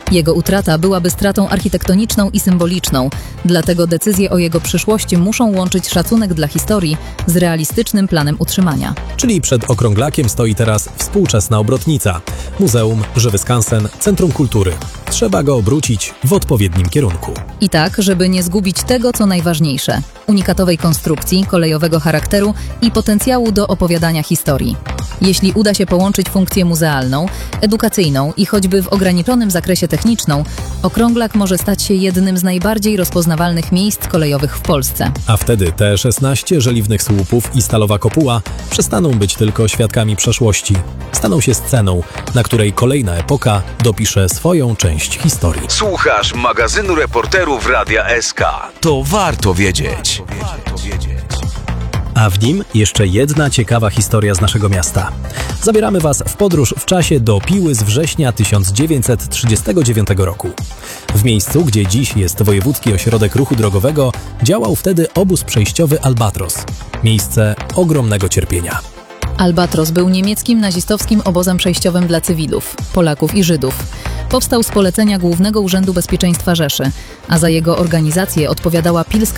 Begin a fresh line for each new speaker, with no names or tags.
Jego utrata byłaby stratą architektoniczną i symboliczną, dlatego decyzje o jego przyszłości muszą łączyć szacunek dla historii z realistycznym planem utrzymania.
Czyli przed okrąglakiem stoi teraz współczesna obrotnica. Muzeum, żywy skansen, centrum kultury. Trzeba go obrócić w odpowiednim kierunku.
I tak, żeby nie zgubić tego, co najważniejsze – unikatowej konstrukcji, kolejowego charakteru i potencjału do opowiadania historii. Jeśli uda się połączyć funkcję muzealną, edukacyjną i choćby w ograniczonym zakresie techniczną, okrąglak może stać się jednym z najbardziej rozpoznawalnych miejsc kolejowych w Polsce.
A wtedy te 16 żeliwnych słupów i stalowa kopuła przestaną być tylko świadkami przeszłości. Staną się sceną, na której kolejna epoka dopisze swoją część historii.
Słuchasz magazynu reporterów Radia SK. To warto wiedzieć.
A w nim jeszcze jedna ciekawa historia z naszego miasta. Zabieramy Was w podróż w czasie do Piły z września 1939 roku. W miejscu, gdzie dziś jest Wojewódzki Ośrodek Ruchu Drogowego, działał wtedy obóz przejściowy Albatros. Miejsce ogromnego cierpienia.
Albatros był niemieckim nazistowskim obozem przejściowym dla cywilów, Polaków i Żydów. Powstał z polecenia Głównego Urzędu Bezpieczeństwa Rzeszy, a za jego organizację odpowiadała Pilska